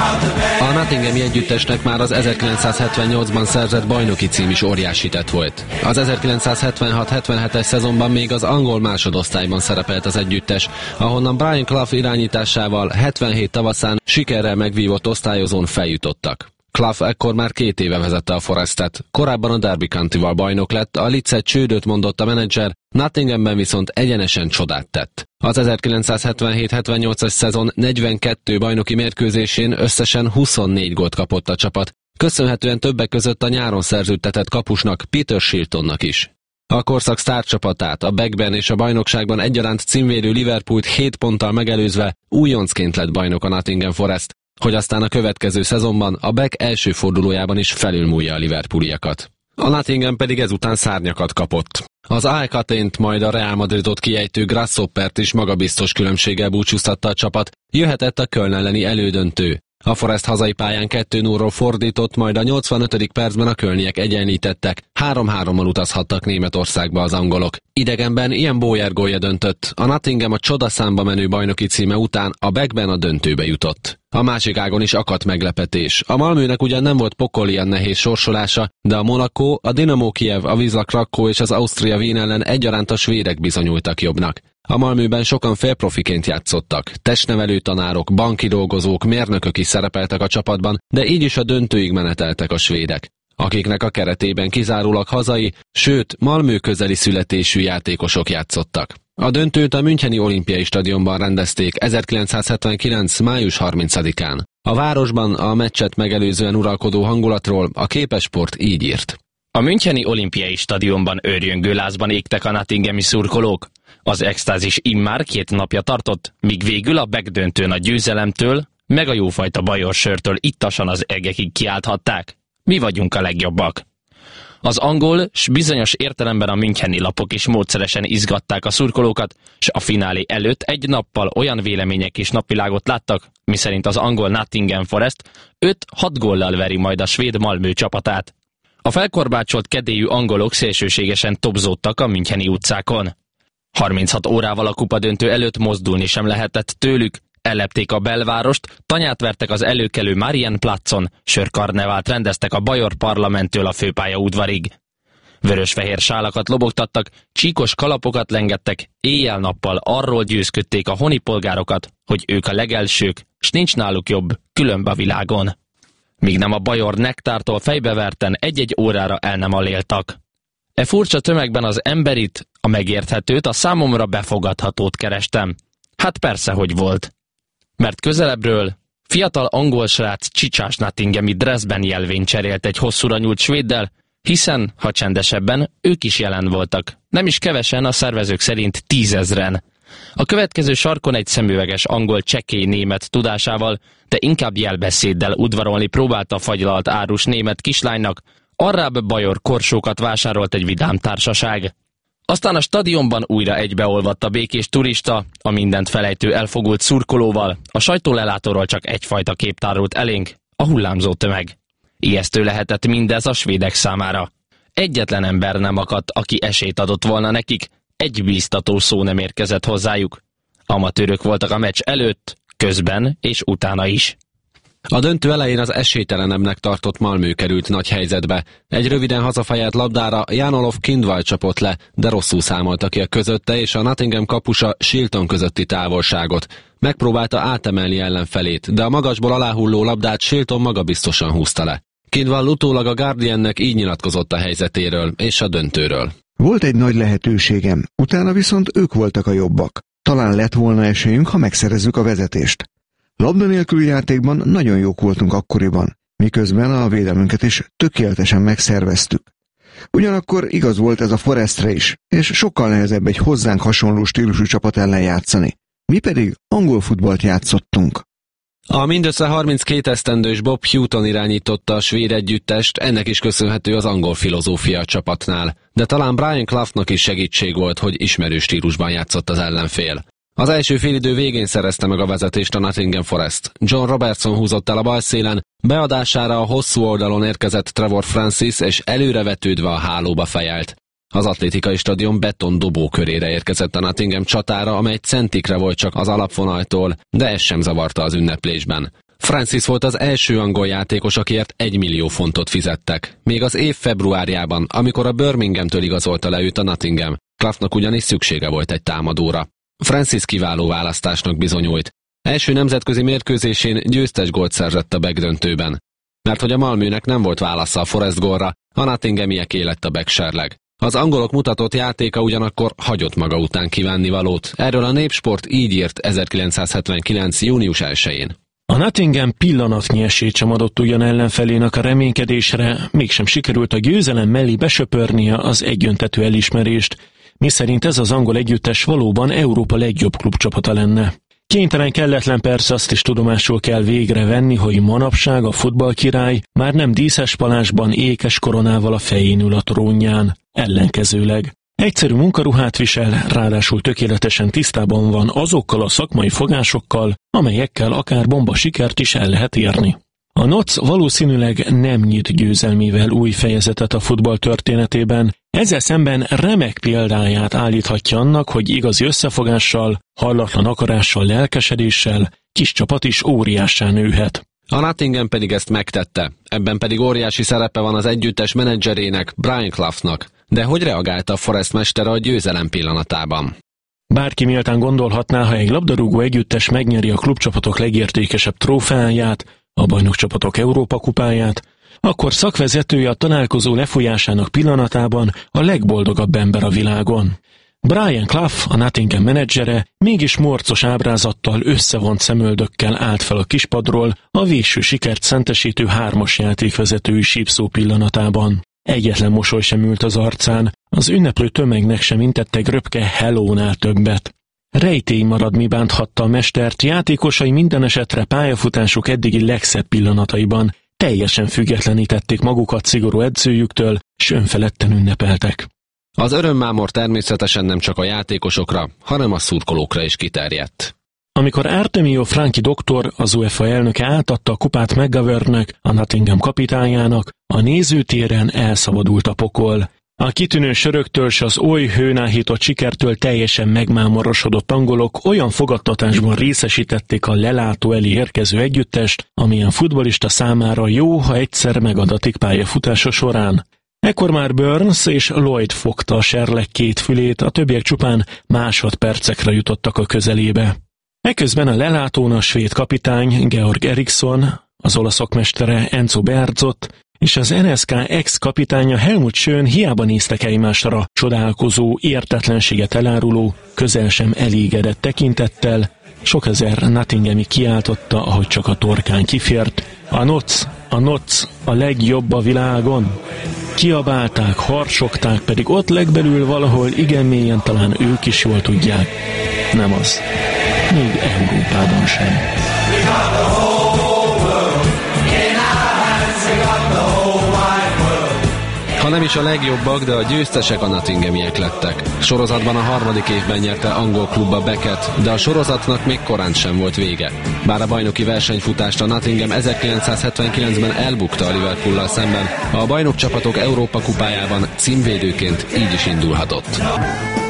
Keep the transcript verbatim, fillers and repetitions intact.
A Nottinghami együttesnek már az ezerkilencszázhetvennyolcban szerzett bajnoki cím is óriási tett volt. Az ezerkilencszázhetvenhat hetvenhetes szezonban még az angol másodosztályban szerepelt az együttes, ahonnan Brian Clough irányításával hetvenhét tavaszán sikerrel megvívott osztályozón feljutottak. Clough ekkor már két éve vezette a Forestet, korábban a Derby Countyval bajnok lett, a Leedset csődöt mondott a menedzser, Nottinghamben viszont egyenesen csodát tett. Az ezerkilencszázhetvenhét hetvennyolcas szezon negyvenkettő bajnoki mérkőzésén összesen huszonnégy gólt kapott a csapat, köszönhetően többek között a nyáron szerződtetett kapusnak, Peter Shiltonnak is. A korszak sztárcsapatát, a Beckben és a bajnokságban egyaránt címvédő Liverpoolt hét ponttal megelőzve újoncként lett bajnok a Nottingham Forest, hogy aztán a következő szezonban a Beck első fordulójában is felülmúlja a liverpooliakat. A Nottingham pedig ezután szárnyakat kapott. Az á e Atént, majd a Real Madridot kiejtő Grasshoppert is magabiztos különbséggel búcsúztatta a csapat, jöhetett a Köln elleni elődöntő. A Forest hazai pályán kettő nullról fordított, majd a nyolcvanötödik percben a kölniek egyenlítettek, három-hárommal utazhattak Németországba az angolok. Idegenben Ian Bowyer gólja döntött, a Nottingham a csodaszámba menő bajnoki címe után a Beckben a döntőbe jutott. A másik ágon is akadt meglepetés. A Malmönek ugyan nem volt pokol ilyen nehéz sorsolása, de a Monaco, a Dinamo Kiev, a Wisla Kraków és az Austria Wien ellen egyaránt a svédek bizonyultak jobbnak. A Malmöben sokan félprofiként játszottak, testnevelő tanárok, banki dolgozók, mérnökök is szerepeltek a csapatban, de így is a döntőig meneteltek a svédek, akiknek a keretében kizárólag hazai, sőt Malmö közeli születésű játékosok játszottak. A döntőt a Müncheni Olimpiai Stadionban rendezték ezerkilencszázhetvenkilenc május harmincadikán. A városban a meccset megelőzően uralkodó hangulatról a Képesport így írt. A Müncheni Olimpiai Stadionban őrjöngő lázban égtek a nottinghami szurkolók. Az extázis immár két napja tartott, míg végül a Beck döntőn a győzelemtől, meg a jófajta bajor sörtől ittasan az egekig kiálthatták. Mi vagyunk a legjobbak. Az angol, s bizonyos értelemben a müncheni lapok is módszeresen izgatták a szurkolókat, s a finálé előtt egy nappal olyan vélemények is napvilágot láttak, miszerint az angol Nottingham Forest öt-hat góllal veri majd a svéd Malmö csapatát. A felkorbácsolt kedélyű angolok szélsőségesen tobzódtak a müncheni utcákon. harminchat órával a kupadöntő előtt mozdulni sem lehetett tőlük, ellepték a belvárost, tanyát vertek az előkelő Marienplatzon, sörkarnevált rendeztek a Bajor parlamenttől a főpálya udvarig. Vörös-fehér sálakat lobogtattak, csíkos kalapokat lengettek, éjjel-nappal arról győzködték a honipolgárokat, hogy ők a legelsők, s nincs náluk jobb, különb a világon. Míg nem a Bajor nektártól fejbeverten egy-egy órára el nem aléltak. E furcsa tömegben az emberit, a megérthetőt, a számomra befogadhatót kerestem. Hát persze, hogy volt. Mert közelebbről fiatal angol srác csicsás nottinghami dressben jelvén cserélt egy hosszúra nyúlt svéddel, hiszen, ha csendesebben, ők is jelen voltak. Nem is kevesen, a szervezők szerint tízezren. A következő sarkon egy szemüveges angol csekély német tudásával, de inkább jelbeszéddel udvarolni próbálta a fagylalt árus német kislánynak, arrább bajor korsókat vásárolt egy vidám társaság. Aztán a stadionban újra egybeolvadt a békés turista, a mindent felejtő elfogult szurkolóval, a sajtólelátóról csak egyfajta kép tárult elénk, a hullámzó tömeg. Ijesztő lehetett mindez a svédek számára. Egyetlen ember nem akadt, aki esélyt adott volna nekik, egy bíztató szó nem érkezett hozzájuk. Amatőrök voltak a meccs előtt, közben és utána is. A döntő elején az esélytelenebbnek tartott Malmö került nagy helyzetbe. Egy röviden hazafejelt labdára Jan-Olof Kindval csapott le, de rosszul számolta ki a közötte és a Nottingham kapusa Shilton közötti távolságot. Megpróbálta átemelni ellenfelét, de a magasból aláhulló labdát Shilton magabiztosan húzta le. Kindval utólag a Guardiannek így nyilatkozott a helyzetéről és a döntőről. Volt egy nagy lehetőségem, utána viszont ők voltak a jobbak. Talán lett volna esélyünk, ha megszerezzük a vezetést. Labda nélküli játékban nagyon jók voltunk akkoriban, miközben a védelmünket is tökéletesen megszerveztük. Ugyanakkor igaz volt ez a Forestre is, és sokkal nehezebb egy hozzánk hasonló stílusú csapat ellen játszani. Mi pedig angol futballt játszottunk. A mindössze harminckét esztendős Bob Houghton irányította a svéd együttest, ennek is köszönhető az angol filozófia a csapatnál, de talán Brian Cloughnak is segítség volt, hogy ismerő stílusban játszott az ellenfél. Az első félidő végén szerezte meg a vezetést a Nottingham Forest. John Robertson húzott el a bal szélen, beadására a hosszú oldalon érkezett Trevor Francis, és előrevetődve a hálóba fejelt. Az atlétikai stadion beton dobó körére érkezett a Nottingham csatára, amely centikre volt csak az alapvonaltól, de ez sem zavarta az ünneplésben. Francis volt az első angol játékos, akiért egy millió fontot fizettek. Még az év februárjában, amikor a Birminghamtől igazolta le őt a Nottingham, Cloughnak ugyanis szüksége volt egy támadóra. Francis kiváló választásnak bizonyult. Első nemzetközi mérkőzésén győztes gólt szerzett a backdöntőben. Mert hogy a Malmönek nem volt válasza a Forest gólra, a Nottinghamiek lett a backserleg. Az angolok mutatott játéka ugyanakkor hagyott maga után kívánnivalót. Erről a Népsport így írt ezerkilencszázhetvenkilenc. június elsején. A Nottingham pillanatnyi esélyt sem adott ugyan ellenfelének a reménykedésre, mégsem sikerült a győzelem mellé besöpörnie az egyöntetű elismerést, miszerint ez az angol együttes valóban Európa legjobb klubcsapata lenne. Kénytelen kelletlen persze azt is tudomásul kell végre venni, hogy manapság a futballkirály már nem díszes palásban ékes koronával a fején ül a trónján, ellenkezőleg. Egyszerű munkaruhát visel, ráadásul tökéletesen tisztában van azokkal a szakmai fogásokkal, amelyekkel akár bomba sikert is el lehet érni. A Notts valószínűleg nem nyit győzelmével új fejezetet a futball történetében, ezzel szemben remek példáját állíthatja annak, hogy igazi összefogással, hallatlan akarással, lelkesedéssel kis csapat is óriássá nőhet. A Nottingham pedig ezt megtette, ebben pedig óriási szerepe van az együttes menedzserének, Brian Cloughnak. De hogy reagálta a Forest mestere a győzelem pillanatában? Bárki méltán gondolhatná, ha egy labdarúgó együttes megnyeri a klubcsapatok legértékesebb trófeáját, a bajnokcsapatok Európa kupáját, akkor szakvezetője a találkozó lefolyásának pillanatában a legboldogabb ember a világon. Brian Clough, a Nottingham menedzsere, mégis morcos ábrázattal, összevont szemöldökkel állt fel a kispadról a végső sikert szentesítő hármas játékvezetői sípszó pillanatában. Egyetlen mosoly sem ült az arcán, az ünneplő tömegnek sem intett egy röpke hello-nál többet. Rejtély marad, mi bánthatta a mestert, játékosai minden esetre pályafutásuk eddigi legszebb pillanataiban teljesen függetlenítették magukat szigorú edzőjüktől, s önfeledten ünnepeltek. Az örömmámor természetesen nem csak a játékosokra, hanem a szurkolókra is kiterjedt. Amikor Artemio Franchi doktor, az UEFA elnöke átadta a kupát McGovernnek, a Nottingham kapitányának, a nézőtéren elszabadult a pokol. A kitűnő söröktől s az oly hőnáhított sikertől teljesen megmámorosodott angolok olyan fogadtatásban részesítették a lelátó elé érkező együttest, amilyen futballista számára jó, ha egyszer megadatik pályafutása során. Ekkor már Burns és Lloyd fogta a serleg két fülét, a többiek csupán másodpercekre jutottak a közelébe. Eközben a lelátón a svéd kapitány Georg Eriksson, az olaszok mestere Enzo Berzot és az en es ká ex-kapitánya Helmut Schön hiába néztek egymásra, csodálkozó, értetlenséget eláruló, közel sem elégedett tekintettel, sok ezer Nottinghami kiáltotta, ahogy csak a torkán kifért: a Notts, a Notts, a legjobb a világon! Kiabálták, harsogták, pedig ott legbelül valahol igen mélyen talán ők is jól tudják. Nem az. Még Európában sem. Ha nem is a legjobbak, de a győztesek a Nottinghamiek lettek. Sorozatban a harmadik évben nyerte angol klubba Beckett, de a sorozatnak még korán sem volt vége. Bár a bajnoki versenyfutást a Nottingham ezerkilencszázhetvenkilencben elbukta a Liverpoollal szemben, a bajnokcsapatok Európa kupájában címvédőként így is indulhatott.